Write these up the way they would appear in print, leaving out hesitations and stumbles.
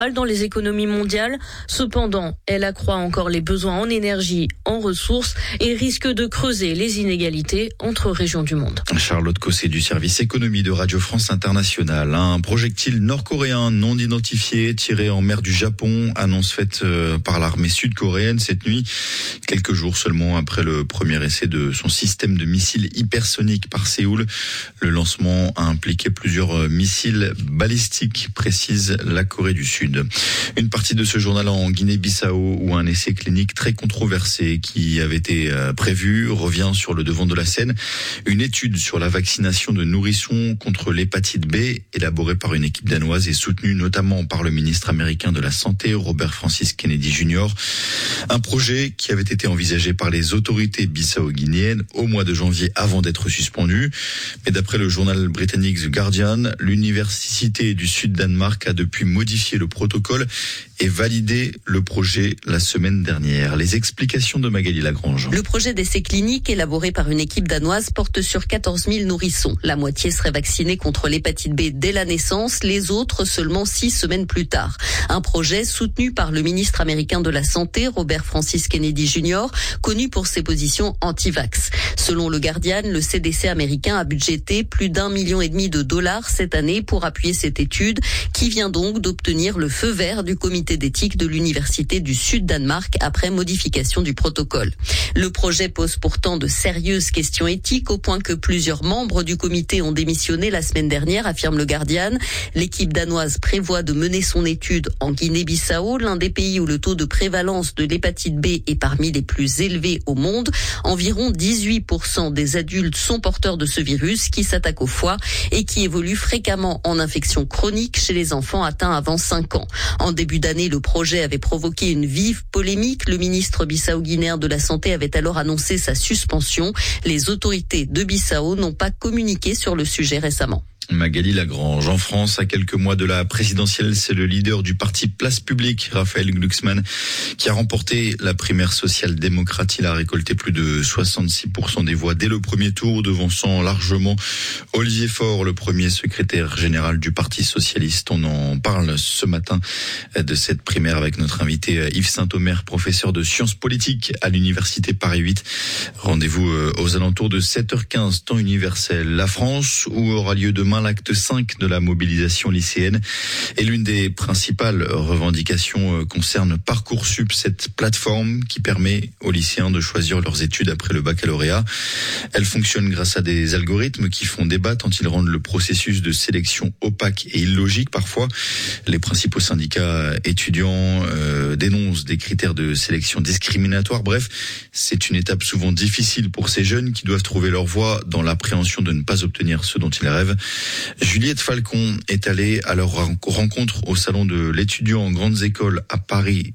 dans les économies mondiales. Cependant, elle accroît encore les besoins en énergie, en ressources et risque de creuser les inégalités entre régions du monde. Charlotte Cossé du service économie de Radio France Internationale. Un projectile nord-coréen non identifié tiré en mer du Japon, annonce faite par l'armée sud-coréenne cette nuit, quelques jours seulement après le premier essai de son système de missiles hypersoniques par Séoul. Le lancement a impliqué plusieurs missiles balistiques, précise la Corée du Sud. Une partie de ce journal en Guinée-Bissau, où un essai clinique très controversé qui avait été prévu revient sur le devant de la scène. Une étude sur la vaccination de nourrissons contre l'hépatite B, élaborée par une équipe danoise et soutenue notamment par le ministre américain de la Santé, Robert Francis Kennedy Jr. Un projet qui avait été envisagé par les autorités bissau-guinéennes au mois de janvier avant d'être suspendu. Mais d'après le journal britannique The Guardian, l'université du Sud-Danemark a depuis modifié le protocole et validé le projet la semaine dernière. Les explications de Magali Lagrange. Le projet d'essai clinique élaboré par une équipe danoise porte sur 14 000 nourrissons. La moitié serait vaccinée contre l'hépatite B dès la naissance, les autres seulement 6 semaines plus tard. Un projet soutenu par le ministre américain de la Santé, Robert Francis Kennedy Jr., connu pour ses positions anti-vax. Selon le Guardian, le CDC américain a budgété plus d'1,5 million de dollars cette année pour appuyer cette étude, qui vient donc d'obtenir le feu vert du comité d'éthique de l'Université du Sud-Danemark après modification du protocole. Le projet pose pourtant de sérieuses questions éthiques au point que plusieurs membres du comité ont démissionné la semaine dernière, affirme le Guardian. L'équipe danoise prévoit de mener son étude en Guinée-Bissau, l'un des pays où le taux de prévalence de l'hépatite B est parmi les plus élevés au monde. Environ 18% des adultes sont porteurs de ce virus qui s'attaque au foie et qui évolue fréquemment en infection chronique chez les enfants atteints avant 5 ans. En début d'année, le projet avait provoqué une vive polémique. Le ministre bissau-guinéen de la Santé avait alors annoncé sa suspension. Les autorités de Bissau n'ont pas communiqué sur le sujet récemment. Magali Lagrange. En France, à quelques mois de la présidentielle, c'est le leader du parti Place Publique, Raphaël Glucksmann, qui a remporté la primaire social-démocrate. Il a récolté plus de 66% des voix dès le premier tour, devançant largement Olivier Faure, le premier secrétaire général du Parti socialiste. On en parle ce matin de cette primaire avec notre invité Yves Saint-Omer, professeur de sciences politiques à l'université Paris 8. Rendez-vous aux alentours de 7h15, temps universel. La France, où aura lieu demain l'acte 5 de la mobilisation lycéenne, et l'une des principales revendications concerne Parcoursup, cette plateforme qui permet aux lycéens de choisir leurs études après le baccalauréat. Elle fonctionne grâce à des algorithmes qui font débat tant ils rendent le processus de sélection opaque et illogique parfois. Les principaux syndicats étudiants dénoncent des critères de sélection discriminatoires. Bref, c'est une étape souvent difficile pour ces jeunes qui doivent trouver leur voie dans l'appréhension de ne pas obtenir ce dont ils rêvent. Juliette Falcon est allée à leur rencontre au salon de l'étudiant en grandes écoles à Paris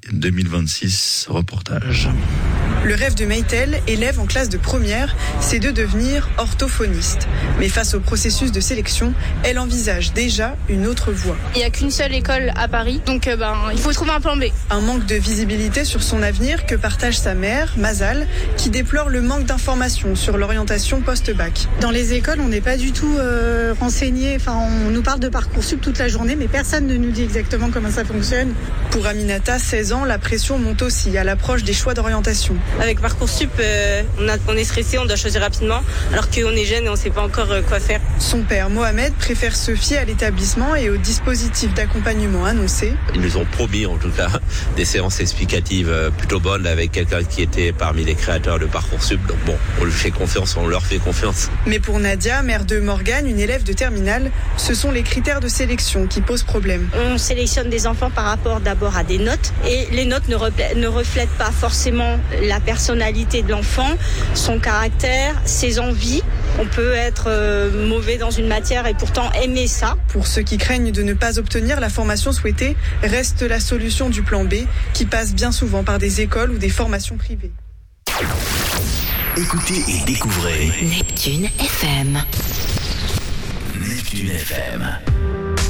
2026. Reportage. Le rêve de Maïtel, élève en classe de première, c'est de devenir orthophoniste. Mais face au processus de sélection, elle envisage déjà une autre voie. Il n'y a qu'une seule école à Paris, donc il faut trouver un plan B. Un manque de visibilité sur son avenir que partage sa mère, Mazal, qui déplore le manque d'informations sur l'orientation post-bac. Dans les écoles, on n'est pas du tout renseigné. On nous parle de Parcoursup toute la journée, mais personne ne nous dit exactement comment ça fonctionne. Pour Aminata, 16 ans, la pression monte aussi à l'approche des choix d'orientation. Avec Parcoursup, on est stressé, on doit choisir rapidement, alors qu'on est jeune et on ne sait pas encore quoi faire. Son père, Mohamed, préfère se fier à l'établissement et au dispositif d'accompagnement annoncé. Ils nous ont promis, en tout cas, des séances explicatives plutôt bonnes avec quelqu'un qui était parmi les créateurs de Parcoursup. Donc bon, on lui fait confiance, on leur fait confiance. Mais pour Nadia, mère de Morgane, une élève de terminale, ce sont les critères de sélection qui posent problème. On sélectionne des enfants par rapport d'abord à des notes, et les notes ne reflètent pas forcément la personnalité de l'enfant, son caractère, ses envies. On peut être mauvais dans une matière et pourtant aimer ça. Pour ceux qui craignent de ne pas obtenir la formation souhaitée, reste la solution du plan B, qui passe bien souvent par des écoles ou des formations privées. Écoutez et découvrez Neptune FM. Neptune FM.